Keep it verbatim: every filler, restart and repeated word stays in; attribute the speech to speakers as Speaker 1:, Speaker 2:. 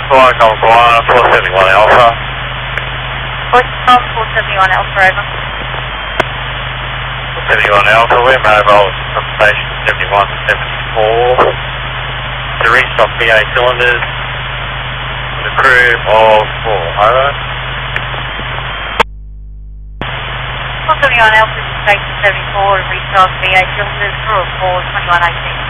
Speaker 1: Flight Golf one, four seventy-one Alpha.
Speaker 2: Voice Golf four seventy-one Alpha, over.
Speaker 1: four seventy-one Alpha, we're mobile from station seventy-one seventy-four. To restock B A cylinders. With a crew of four, over.
Speaker 2: four seventy-one Alpha to station seventy-four, to restock B A cylinders, crew of four, twenty-one eighteen.